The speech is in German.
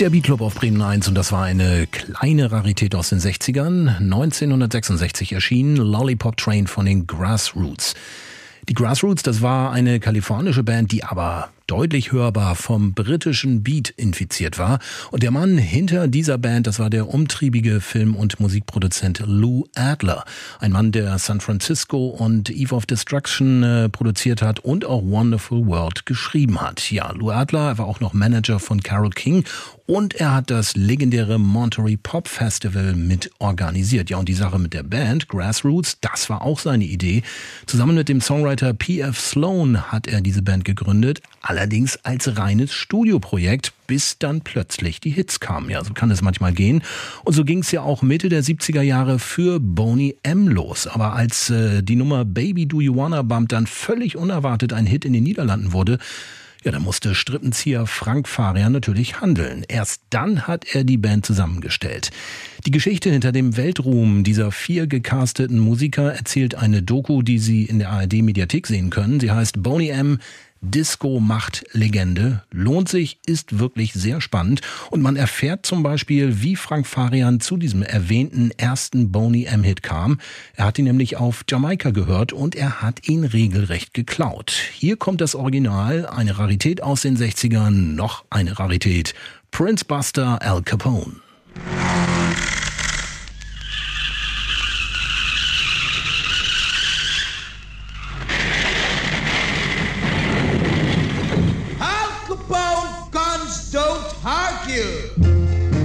Der Beat-Club auf Bremen 1 und das war eine kleine Rarität aus den 60ern. 1966 erschien Lollipop Train von den Grassroots. Die Grassroots, das war eine kalifornische Band, die aber deutlich hörbar vom britischen Beat infiziert war. Und der Mann hinter dieser Band, das war der umtriebige Film- und Musikproduzent Lou Adler. Ein Mann, der San Francisco und Eve of Destruction produziert hat und auch Wonderful World geschrieben hat. Ja, Lou Adler war auch noch Manager von Carole King und er hat das legendäre Monterey Pop Festival mit organisiert. Ja, und die Sache mit der Band Grassroots, das war auch seine Idee. Zusammen mit dem Songwriter P.F. Sloan hat er diese Band gegründet. Allerdings als reines Studioprojekt, bis dann plötzlich die Hits kamen. Ja, so kann es manchmal gehen. Und so ging es ja auch Mitte der 70er Jahre für Boney M. los. Aber als die Nummer Baby Do You Wanna Bump dann völlig unerwartet ein Hit in den Niederlanden wurde, ja, da musste Strippenzieher Frank Farian natürlich handeln. Erst dann hat er die Band zusammengestellt. Die Geschichte hinter dem Weltruhm dieser 4 gecasteten Musiker erzählt eine Doku, die Sie in der ARD-Mediathek sehen können. Sie heißt Boney M. Disco macht Legende. Lohnt sich, ist wirklich sehr spannend. Und man erfährt zum Beispiel, wie Frank Farian zu diesem erwähnten ersten Boney M-Hit kam. Er hat ihn nämlich auf Jamaika gehört und er hat ihn regelrecht geklaut. Hier kommt das Original, eine Rarität aus den 60ern, noch eine Rarität. Prince Buster Al Capone.